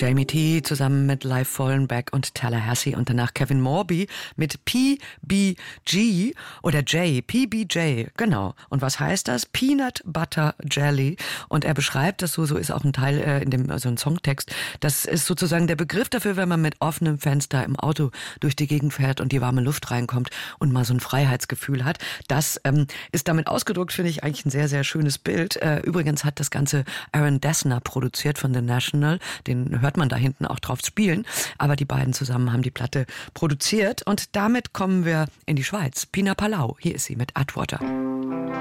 Jamie T. zusammen mit Live Fallenbeck und Tallahassee und danach Kevin Morby mit PBG oder J, PBJ, genau. Und was heißt das? Peanut Butter Jelly. Und er beschreibt das so ist auch ein Teil in dem, also ein Songtext. Das ist sozusagen der Begriff dafür, wenn man mit offenem Fenster im Auto durch die Gegend fährt und die warme Luft reinkommt und mal so ein Freiheitsgefühl hat. Das ist damit ausgedrückt, finde ich eigentlich ein sehr, sehr schönes Bild. Übrigens hat das Ganze Aaron Dessner produziert von The National. Den hört man da hinten auch drauf spielen. Aber die beiden zusammen haben die Platte produziert. Und damit kommen wir in die Schweiz. Pina Palau, hier ist sie mit Atwater.